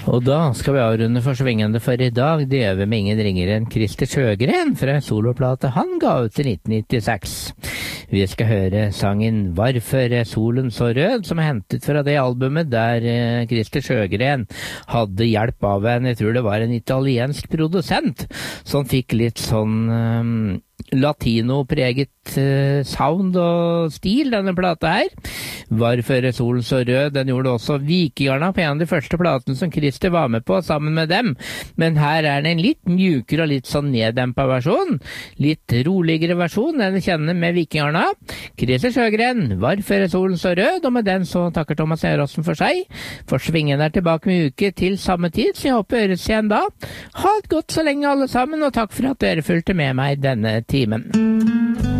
Og da skal vi avrunde for svingende for i dag. Det gjør vi med ingen ringere enn Christer Sjøgren fra en soloplate han ga ut i 1996. Vi skal høre sangen Hvorfor er solen så rød, som er hentet fra det albumet der Christer Sjøgren hadde hjelp av jeg tror det var en italiensk produsent, som fikk litt sånn latino-preget sound og stil, denne plata her. Hvorfor er solen så rød? Den gjorde også Vikingarna på en av de første platene som Christer var med på sammen med dem. Men her er det en litt mjukere og litt sånn neddempa versjon. Litt roligere versjon enn vi kjenner med Vikingarna. Christer Sjøgren, Hvorfor er solen så rød? Og med den så takker Thomas Erossen for seg. For svingen er tilbake med uke til samme tid, så jeg håper høres igjen da. Ha det godt så lenge alle sammen, og takk for at dere fulgte med meg denne timen.